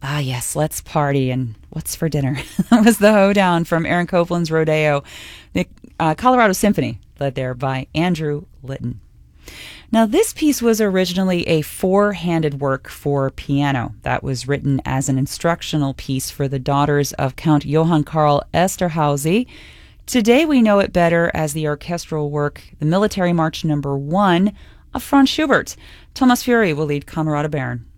Ah, yes, let's party and what's for dinner? That was the Hoedown from Aaron Copland's Rodeo, the Colorado Symphony, led there by Andrew Litton. Now, this piece was originally a four-handed work for piano that was written as an instructional piece for the daughters of Count Johann Karl Esterházy. Today we know it better as the orchestral work, the Military March No. 1 of Franz Schubert. Thomas Fury will lead Camerata Bern.